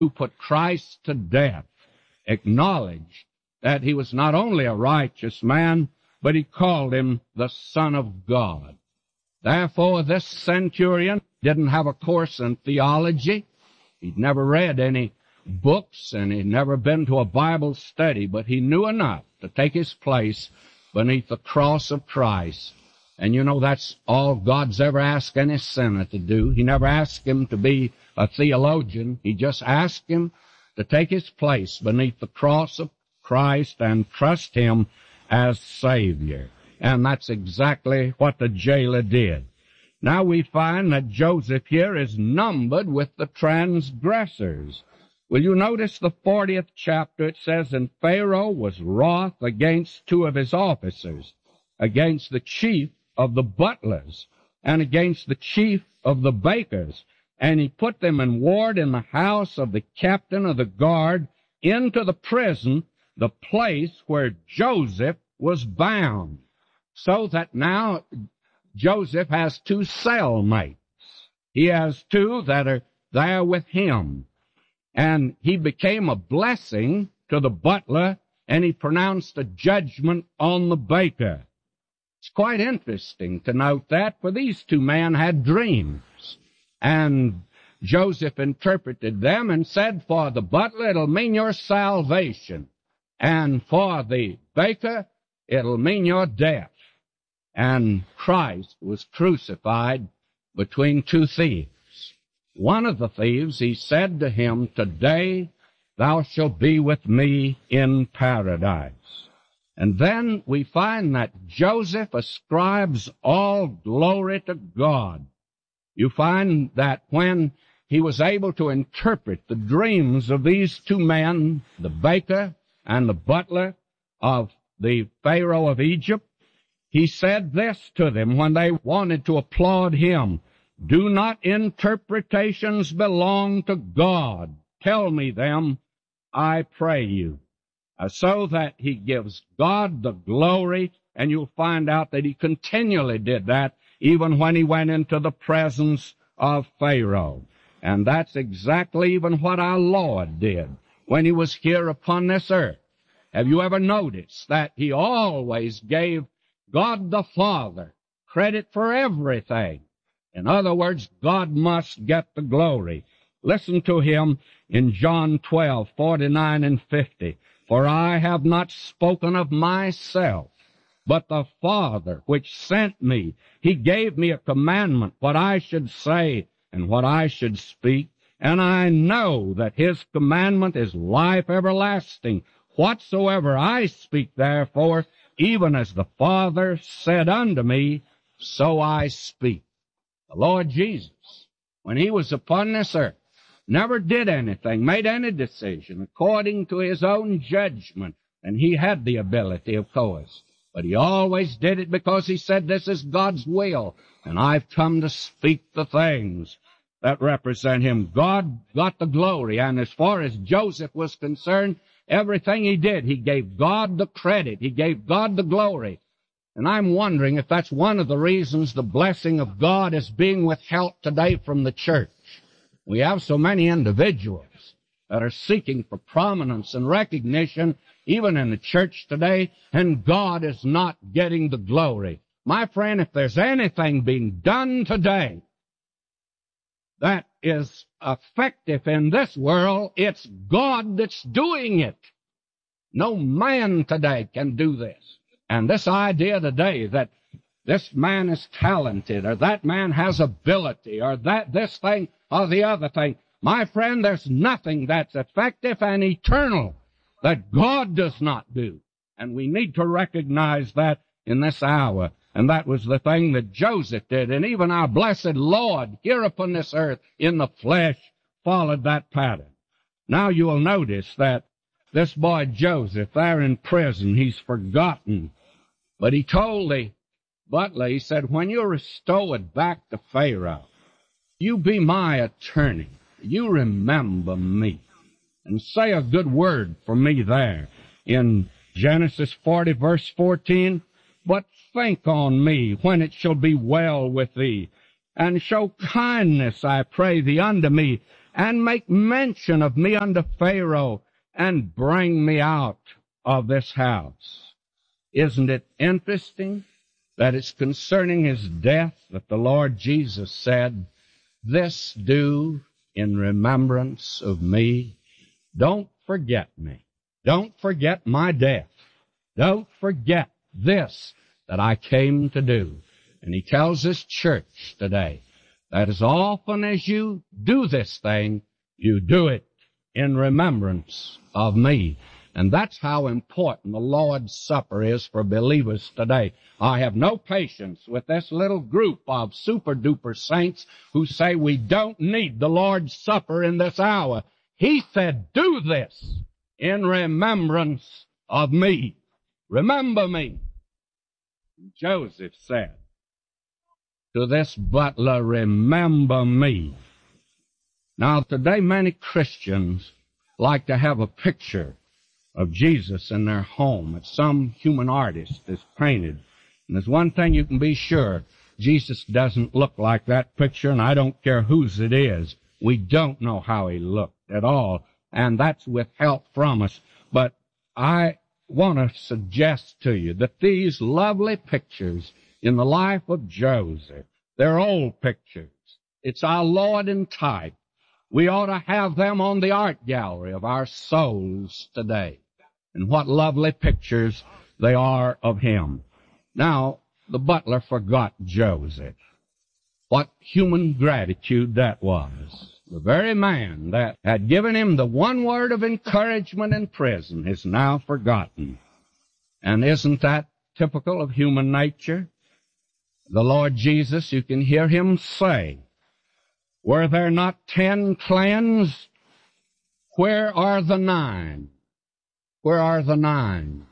who put Christ to death acknowledged that he was not only a righteous man, but he called him the Son of God. Therefore, this centurion didn't have a course in theology. He'd never read any books, and he'd never been to a Bible study, but he knew enough to take his place beneath the cross of Christ. And you know, that's all God's ever asked any sinner to do. He never asked him to be a theologian. He just asked him to take his place beneath the cross of Christ and trust him as Savior. And that's exactly what the jailer did. Now we find that Joseph here is numbered with the transgressors. Will you notice the 40th chapter? It says, "And Pharaoh was wroth against two of his officers, against the chief of the butlers, and against the chief of the bakers. And he put them in ward in the house of the captain of the guard into the prison, the place where Joseph was bound." So that now Joseph has two cellmates. He has two that are there with him. And he became a blessing to the butler, and he pronounced a judgment on the baker. It's quite interesting to note that, for these two men had dreams. And Joseph interpreted them and said, for the butler, it'll mean your salvation. And for the baker, it'll mean your death. And Christ was crucified between two thieves. One of the thieves, he said to him, "Today thou shalt be with me in paradise." And then we find that Joseph ascribes all glory to God. You find that when he was able to interpret the dreams of these two men, the baker and the butler of the Pharaoh of Egypt, he said this to them when they wanted to applaud him: "Do not interpretations belong to God? Tell me them, I pray you." So that he gives God the glory, and you'll find out that he continually did that even when he went into the presence of Pharaoh. And that's exactly even what our Lord did when he was here upon this earth. Have you ever noticed that he always gave God the Father credit for everything? In other words, God must get the glory. Listen to him in John 12:49 and 50. "For I have not spoken of myself, but the Father which sent me, he gave me a commandment, what I should say and what I should speak. And I know that his commandment is life everlasting. Whatsoever I speak, therefore, even as the Father said unto me, so I speak." The Lord Jesus, when he was upon this earth, never did anything, made any decision according to his own judgment. And he had the ability, of course. But he always did it because he said, "This is God's will, and I've come to speak the things that represent him." God got the glory, and as far as Joseph was concerned, everything he did, he gave God the credit. He gave God the glory. And I'm wondering if that's one of the reasons the blessing of God is being withheld today from the church. We have so many individuals that are seeking for prominence and recognition, even in the church today, and God is not getting the glory. My friend, if there's anything being done today that is effective in this world, it's God that's doing it. No man today can do this. And this idea today that this man is talented, or that man has ability, or that this thing or the other thing, my friend, there's nothing that's effective and eternal that God does not do. And we need to recognize that in this hour. And that was the thing that Joseph did. And even our blessed Lord here upon this earth in the flesh followed that pattern. Now you will notice that this boy Joseph there in prison, he's forgotten. But he told the butler, he said, "When you're restored back to Pharaoh, you be my attorney. You remember me. And say a good word for me there." In Genesis 40, verse 14, "But think on me when it shall be well with thee, and show kindness, I pray thee, unto me, and make mention of me unto Pharaoh, and bring me out of this house. Isn't it interesting that it's concerning his death that the Lord Jesus said, this do in remembrance of me? Don't forget me. Don't forget my death. Don't forget this that I came to do. And he tells his church today that as often as you do this thing, you do it in remembrance of me. And that's how important the Lord's Supper is for believers today. I have no patience with this little group of super-duper saints who say we don't need the Lord's Supper in this hour. He said, do this in remembrance of me. Remember me. Joseph said to this butler, remember me. Now, today many Christians like to have a picture of Jesus in their home that some human artist has painted. And there's one thing you can be sure, Jesus doesn't look like that picture, and I don't care whose it is. We don't know how he looked at all, and that's withheld from us. But I want to suggest to you that these lovely pictures in the life of Joseph, they're old pictures. It's our Lord in type. We ought to have them on the art gallery of our souls today. And what lovely pictures they are of him. Now, the butler forgot Joseph. What human gratitude that was. The very man that had given him the one word of encouragement in prison is now forgotten. And isn't that typical of human nature? The Lord Jesus, you can hear him say, were there not 10 cleansed? Where are the 9? Where are the 9?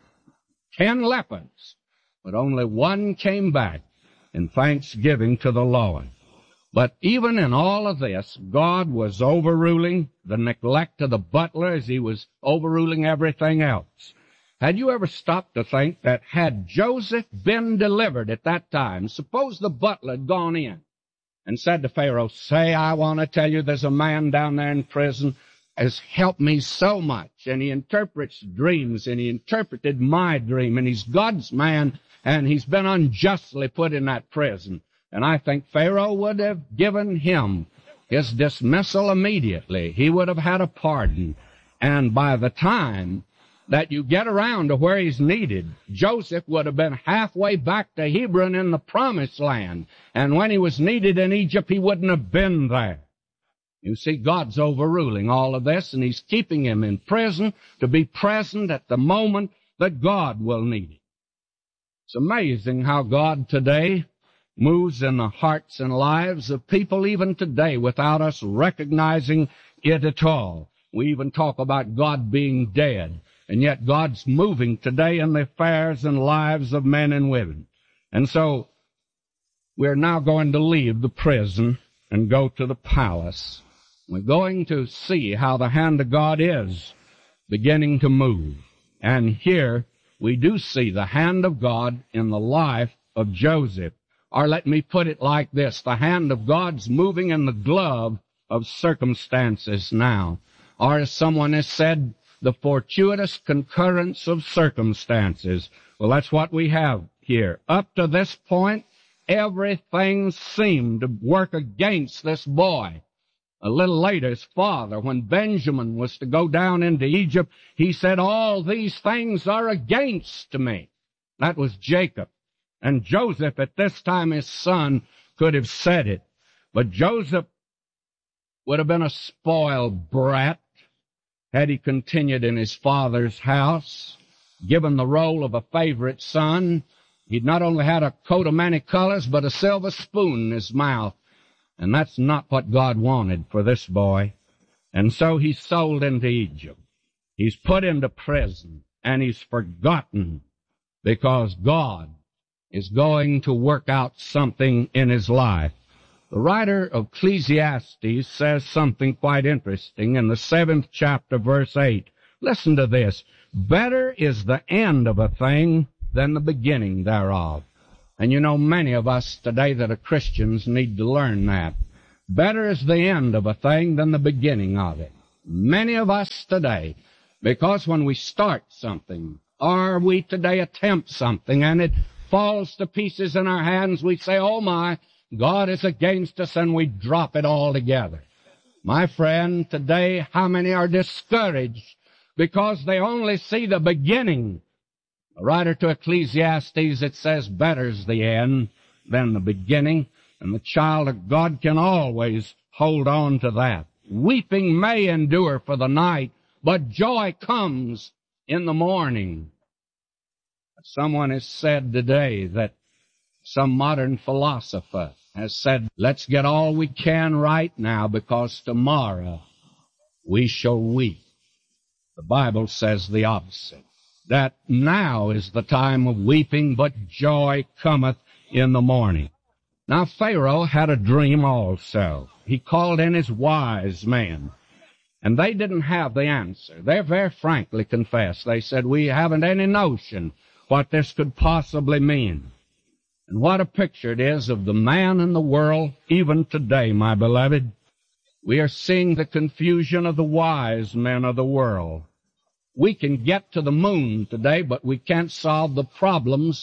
10 lepers, but only 1 came back in thanksgiving to the Lord. But even in all of this, God was overruling the neglect of the butler as he was overruling everything else. Had you ever stopped to think that had Joseph been delivered at that time, suppose the butler had gone in and said to Pharaoh, say, I want to tell you there's a man down there in prison has helped me so much, and he interprets dreams, and he interpreted my dream, and he's God's man, and he's been unjustly put in that prison. And I think Pharaoh would have given him his dismissal immediately. He would have had a pardon. And by the time that you get around to where he's needed, Joseph would have been halfway back to Hebron in the promised land. And when he was needed in Egypt, he wouldn't have been there. You see, God's overruling all of this, and he's keeping him in prison to be present at the moment that God will need it. It's amazing how God today moves in the hearts and lives of people even today without us recognizing it at all. We even talk about God being dead, and yet God's moving today in the affairs and lives of men and women. And so we're now going to leave the prison and go to the palace. We're going to see how the hand of God is beginning to move. And here we do see the hand of God in the life of Joseph. Or let me put it like this, the hand of God's moving in the glove of circumstances now. Or as someone has said, the fortuitous concurrence of circumstances. Well, that's what we have here. Up to this point, everything seemed to work against this boy. A little later, his father, when Benjamin was to go down into Egypt, he said, all these things are against me. That was Jacob. And Joseph, at this time, his son, could have said it. But Joseph would have been a spoiled brat had he continued in his father's house, given the role of a favorite son. He'd not only had a coat of many colors, but a silver spoon in his mouth. And that's not what God wanted for this boy. And so he's sold into Egypt. He's put into prison, and he's forgotten because God is going to work out something in his life. The writer of Ecclesiastes says something quite interesting in the 7th chapter, verse 8. Listen to this. Better is the end of a thing than the beginning thereof. And you know, many of us today that are Christians need to learn that. Better is the end of a thing than the beginning of it. Many of us today, because when we start something, or we today attempt something, and it falls to pieces in our hands, we say, oh my, God is against us, and we drop it altogether. My friend, today, how many are discouraged because they only see the beginning? The writer to Ecclesiastes, it says, better's the end than the beginning, and the child of God can always hold on to that. Weeping may endure for the night, but joy comes in the morning. Someone has said today that some modern philosopher has said, let's get all we can right now, because tomorrow we shall weep. The Bible says the opposite, that now is the time of weeping, but joy cometh in the morning. Now Pharaoh had a dream also. He called in his wise men, and they didn't have the answer. They very frankly confessed. They said, we haven't any notion what this could possibly mean. And what a picture it is of the man in the world, even today, my beloved. We are seeing the confusion of the wise men of the world. We can get to the moon today, but we can't solve the problems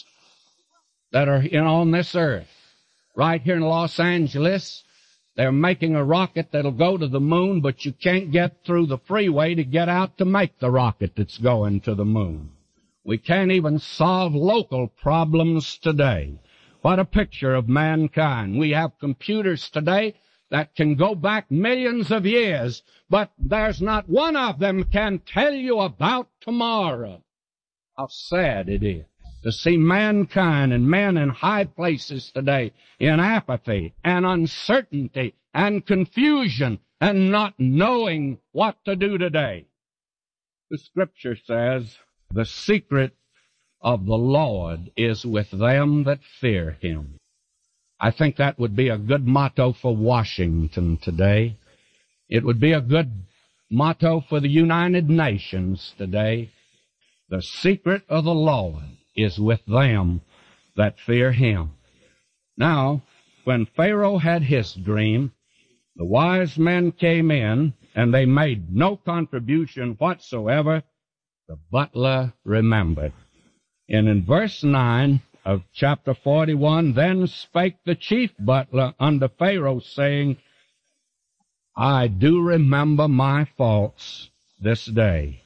that are on this earth. Right here in Los Angeles, they're making a rocket that'll go to the moon, but you can't get through the freeway to get out to make the rocket that's going to the moon. We can't even solve local problems today. What a picture of mankind. We have computers today that can go back millions of years, but there's not one of them can tell you about tomorrow. How sad it is to see mankind and men in high places today in apathy and uncertainty and confusion and not knowing what to do today. The Scripture says, the secret of the Lord is with them that fear Him. I think that would be a good motto for Washington today. It would be a good motto for the United Nations today. The secret of the Lord is with them that fear Him. Now, when Pharaoh had his dream, the wise men came in, and they made no contribution whatsoever. The butler remembered. And in verse 9 of chapter 41, then spake the chief butler unto Pharaoh, saying, I do remember my faults this day.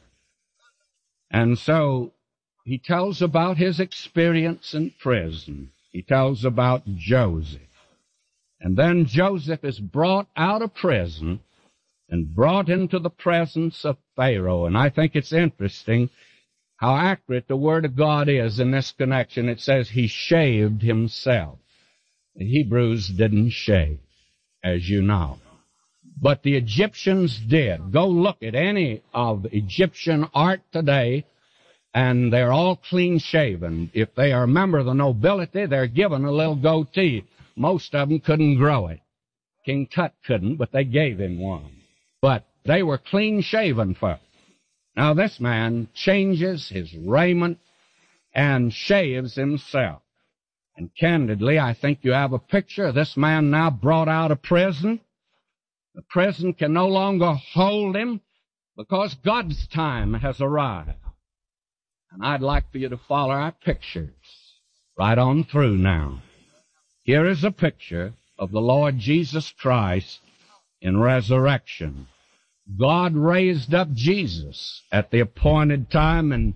And so he tells about his experience in prison. He tells about Joseph. And then Joseph is brought out of prison and brought into the presence of Pharaoh. And I think it's interesting how accurate the Word of God is in this connection. It says he shaved himself. The Hebrews didn't shave, as you know. But the Egyptians did. Go look at any of Egyptian art today, and they're all clean-shaven. If they are a member of the nobility, they're given a little goatee. Most of them couldn't grow it. King Tut couldn't, but they gave him one. But they were clean-shaven folks. Now this man changes his raiment and shaves himself. And candidly, I think you have a picture of this man now brought out of prison. The prison can no longer hold him because God's time has arrived. And I'd like for you to follow our pictures right on through now. Here is a picture of the Lord Jesus Christ in resurrection. God raised up Jesus at the appointed time, and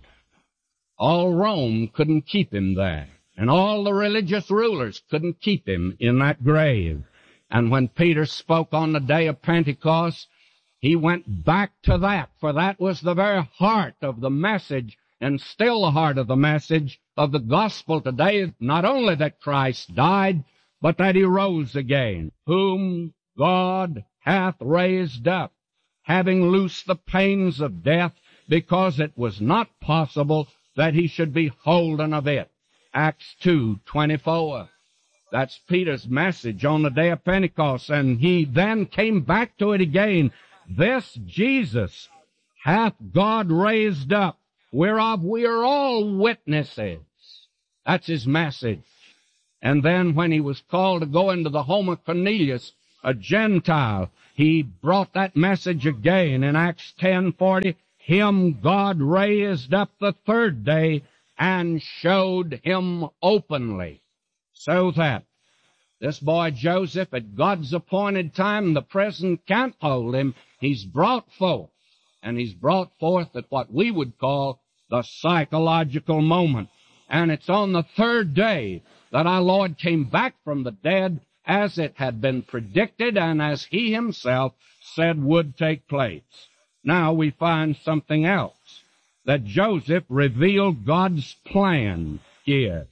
all Rome couldn't keep him there. And all the religious rulers couldn't keep him in that grave. And when Peter spoke on the day of Pentecost, he went back to that, for that was the very heart of the message, and still the heart of the message of the gospel today, not only that Christ died, but that he rose again, whom God hath raised up, having loosed the pains of death, because it was not possible that he should be holden of it. Acts 2:24. That's Peter's message on the day of Pentecost, and he then came back to it again. This Jesus hath God raised up, whereof we are all witnesses. That's his message. And then when he was called to go into the home of Cornelius a Gentile. He brought that message again in Acts 10:40. Him God raised up the third day and showed him openly. So that this boy Joseph, at God's appointed time, the present can't hold him. He's brought forth, and he's brought forth at what we would call the psychological moment. And it's on the third day that our Lord came back from the dead, as it had been predicted and as he himself said would take place. Now we find something else, that Joseph revealed God's plan here.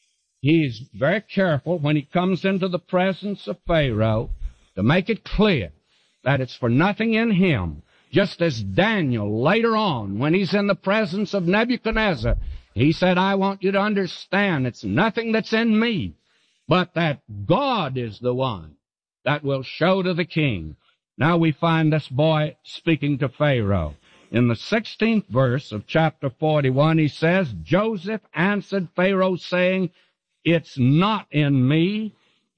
He's very careful when he comes into the presence of Pharaoh to make it clear that it's for nothing in him. Just as Daniel later on, when he's in the presence of Nebuchadnezzar, he said, I want you to understand it's nothing that's in me, but that God is the one that will show to the king. Now we find this boy speaking to Pharaoh. In the 16th verse of chapter 41, he says, Joseph answered Pharaoh, saying, it's not in me.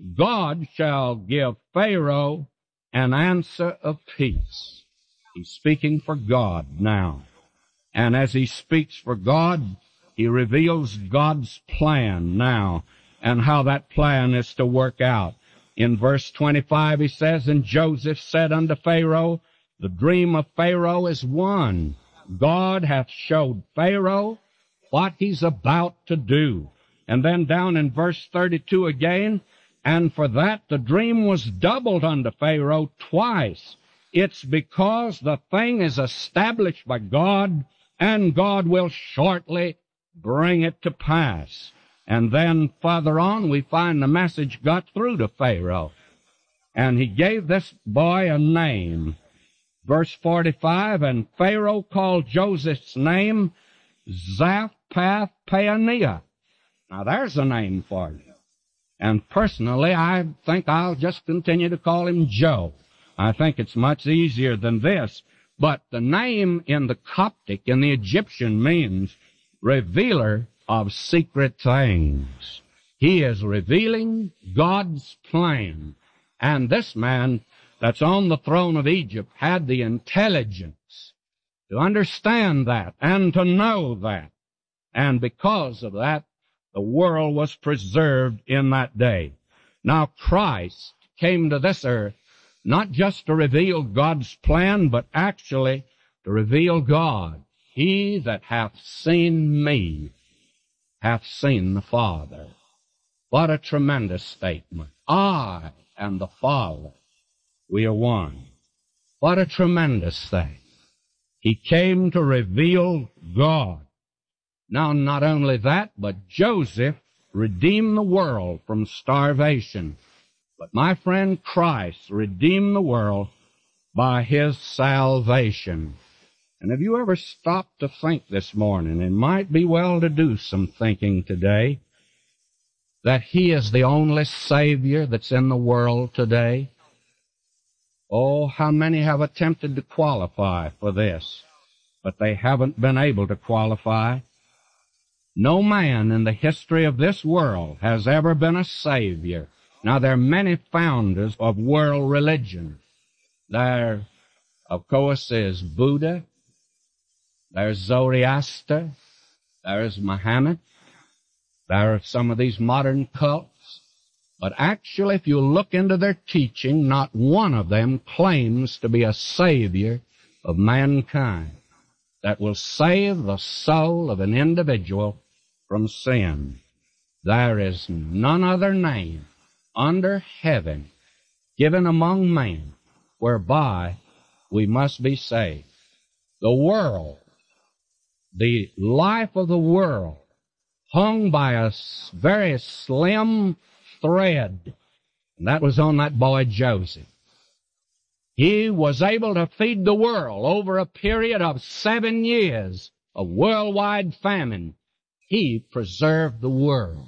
God shall give Pharaoh an answer of peace. He's speaking for God now. And as he speaks for God, he reveals God's plan now and how that plan is to work out. In verse 25 he says, and Joseph said unto Pharaoh, the dream of Pharaoh is one. God hath showed Pharaoh what he's about to do. And then down in verse 32 again, and for that the dream was doubled unto Pharaoh twice. It's because the thing is established by God, and God will shortly bring it to pass. And then further on, we find the message got through to Pharaoh. And he gave this boy a name. Verse 45, and Pharaoh called Joseph's name Zaphnath-Paaneah. Now there's a name for you. And personally, I think I'll just continue to call him Joe. I think it's much easier than this. But the name in the Coptic, in the Egyptian, means revealer of secret things. He is revealing God's plan. And this man that's on the throne of Egypt had the intelligence to understand that and to know that. And because of that, the world was preserved in that day. Now Christ came to this earth not just to reveal God's plan, but actually to reveal God. He that hath seen me hath seen the Father. What a tremendous statement. I and the Father, we are one. What a tremendous thing. He came to reveal God. Now, not only that, but Joseph redeemed the world from starvation. But my friend, Christ redeemed the world by his salvation. And have you ever stopped to think this morning, it might be well to do some thinking today, that he is the only Savior that's in the world today? Oh, how many have attempted to qualify for this, but they haven't been able to qualify. No man in the history of this world has ever been a Savior. Now, there are many founders of world religion. There, of course, is Buddha. There's Zoroaster. There's Muhammad. There are some of these modern cults. But actually, if you look into their teaching, not one of them claims to be a Savior of mankind that will save the soul of an individual from sin. There is none other name under heaven given among men whereby we must be saved. The world, the life of the world, hung by a very slim thread, and that was on that boy Joseph. He was able to feed the world over a period of 7 years of worldwide famine. He preserved the world.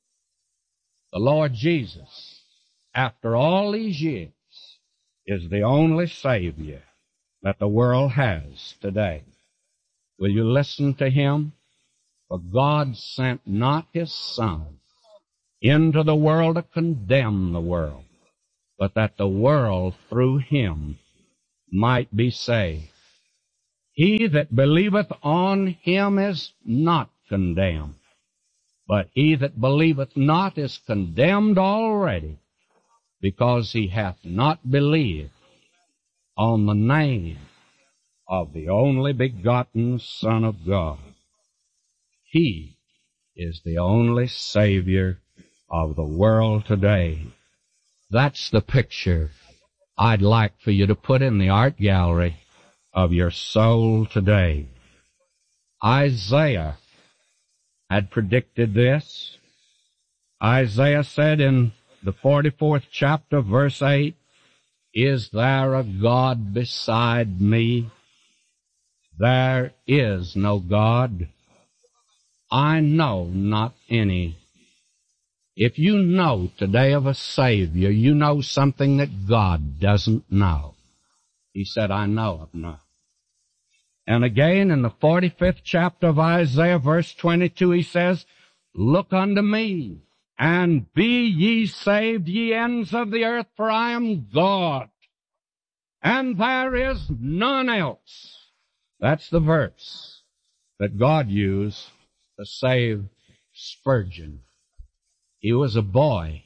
The Lord Jesus, after all these years, is the only Savior that the world has today. Will you listen to him? For God sent not his Son into the world to condemn the world, but that the world through him might be saved. He that believeth on him is not condemned, but he that believeth not is condemned already, because he hath not believed on the name of the only begotten Son of God. He is the only Savior of the world today. That's the picture I'd like for you to put in the art gallery of your soul today. Isaiah had predicted this. Isaiah said in the 44th chapter, verse 8, "Is there a God beside me? There is no God. I know not any." If you know today of a Savior, you know something that God doesn't know. He said, "I know of none." And again in the 45th chapter of Isaiah, verse 22, he says, "Look unto me, and be ye saved, ye ends of the earth, for I am God, and there is none else." That's the verse that God used to save Spurgeon. He was a boy.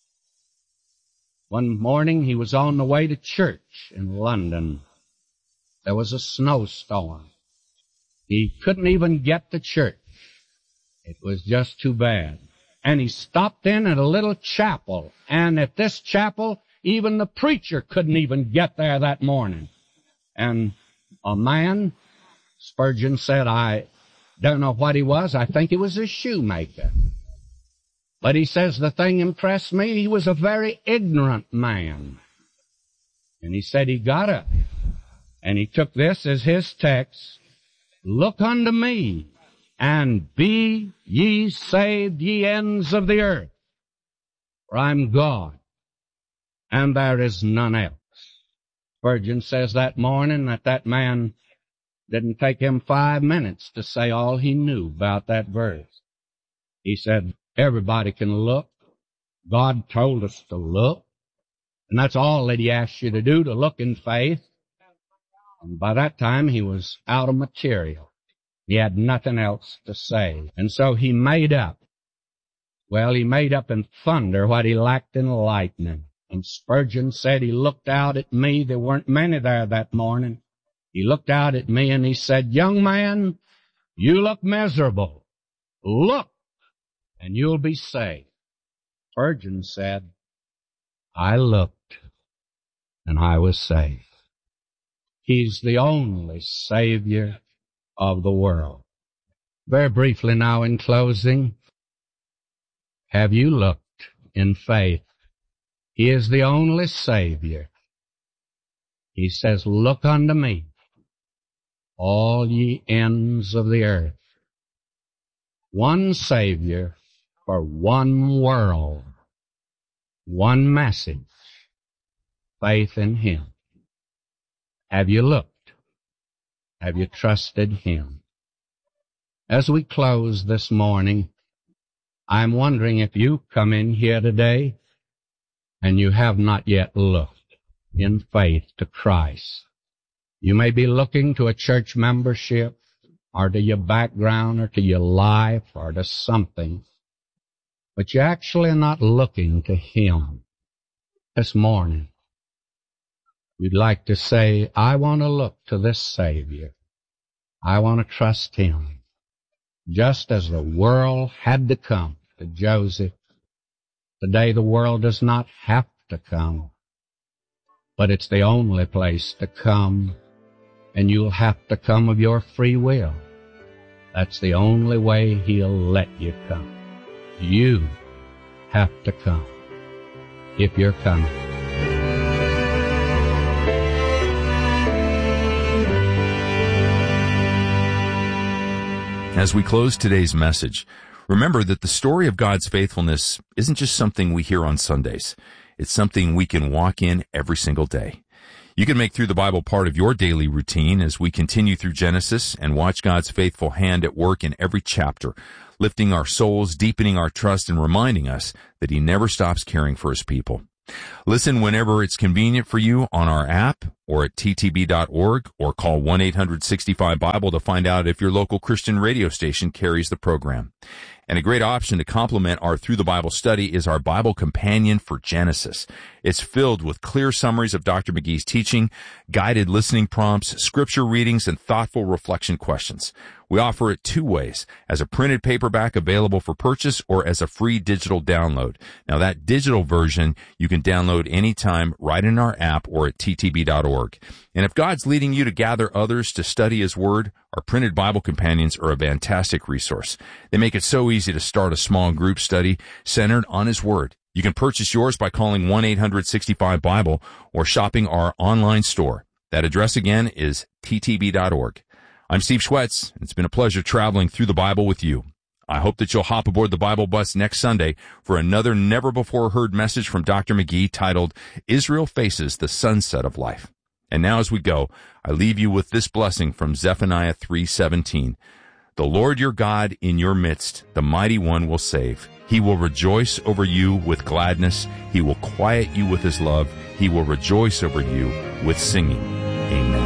One morning he was on the way to church in London. There was a snowstorm. He couldn't even get to church. It was just too bad. And he stopped in at a little chapel. And at this chapel, even the preacher couldn't even get there that morning. And a man, Spurgeon said, I don't know what he was. I think he was a shoemaker. But he says the thing impressed me. He was a very ignorant man. And he said he got up and he took this as his text. "Look unto me, and be ye saved, ye ends of the earth. For I'm God, and there is none else." Spurgeon says that morning that man didn't take him 5 minutes to say all he knew about that verse. He said, everybody can look. God told us to look. And that's all that he asked you to do, to look in faith. And by that time, he was out of material. He had nothing else to say. And so he made up. Well, he made up in thunder what he lacked in lightning. And Spurgeon said he looked out at me. There weren't many there that morning. He looked out at me and he said, "Young man, you look miserable. Look, and you'll be saved." Spurgeon said, "I looked, and I was saved." He's the only Savior of the world. Very briefly now in closing, have you looked in faith? He is the only Savior. He says, "Look unto me, all ye ends of the earth." One Savior for one world, one message, faith in him. Have you looked? Have you trusted him? As we close this morning, I'm wondering if you've come in here today and you have not yet looked in faith to Christ. You may be looking to a church membership or to your background or to your life or to something, but you actually are not looking to him. This morning, you'd like to say, I want to look to this Savior. I want to trust him. Just as the world had to come to Joseph, today the world does not have to come, but it's the only place to come, and you'll have to come of your free will. That's the only way he'll let you come. You have to come if you're coming. As we close today's message, remember that the story of God's faithfulness isn't just something we hear on Sundays. It's something we can walk in every single day. You can make Through the Bible part of your daily routine as we continue through Genesis and watch God's faithful hand at work in every chapter, lifting our souls, deepening our trust, and reminding us that he never stops caring for his people. Listen whenever it's convenient for you on our app or at ttb.org, or call 1-800-65-BIBLE to find out if your local Christian radio station carries the program. And a great option to complement our Through the Bible study is our Bible Companion for Genesis. It's filled with clear summaries of Dr. McGee's teaching, guided listening prompts, scripture readings, and thoughtful reflection questions. We offer it two ways, as a printed paperback available for purchase or as a free digital download. Now, that digital version you can download anytime right in our app or at ttb.org. And if God's leading you to gather others to study His Word, our printed Bible Companions are a fantastic resource. They make it so easy to start a small group study centered on His Word. You can purchase yours by calling 1-800-65-BIBLE or shopping our online store. That address again is ttb.org. I'm Steve Schwetz, and it's been a pleasure traveling through the Bible with you. I hope that you'll hop aboard the Bible bus next Sunday for another never-before-heard message from Dr. McGee titled, Israel Faces the Sunset of Life. And now as we go, I leave you with this blessing from Zephaniah 3:17. The Lord your God in your midst, the mighty one, will save. He will rejoice over you with gladness. He will quiet you with His love. He will rejoice over you with singing. Amen.